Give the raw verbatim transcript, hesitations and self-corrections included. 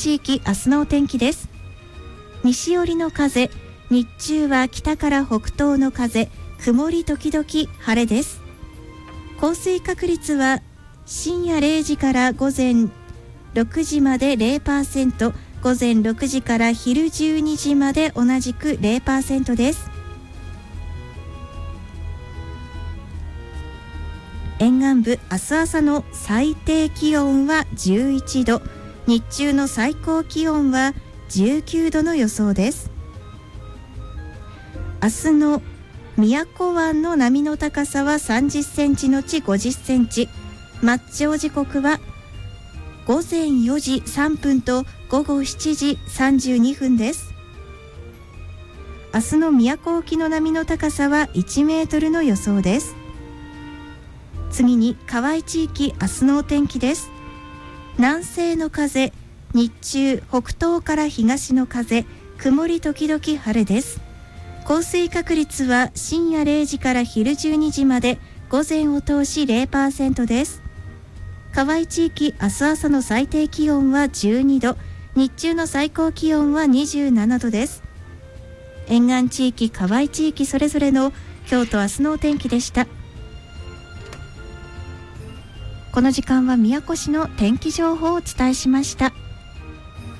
地域、明日のお天気です。西寄りの風、日中は北から北東の風、曇り時々晴れです。降水確率は深夜れいじから午前ろくじまで ゼロパーセント、午前ろくじから昼じゅうにじまで同じく ゼロパーセント です。沿岸部、明日朝の最低気温はじゅういちど、日中の最高気温はじゅうきゅうどの予想です。明日の宮古湾の波の高さはさんじゅっセンチのちごじゅっセンチ、抹潮時刻はごぜんよじさんぷんとごごしちじさんじゅうにふんです。明日の宮古沖の波の高さはいちメートルの予想です。次に河合地域、明日のお天気です。南西の風、日中北東から東の風、曇り時々晴れです。降水確率は深夜れいじから昼じゅうにじまで午前を通し ゼロパーセント です。河合地域、明日朝の最低気温はじゅうにど、日中の最高気温はにじゅうななどです。沿岸地域、河合地域それぞれの今日と明日のお天気でした。この時間は宮古市の天気情報をお伝えしました。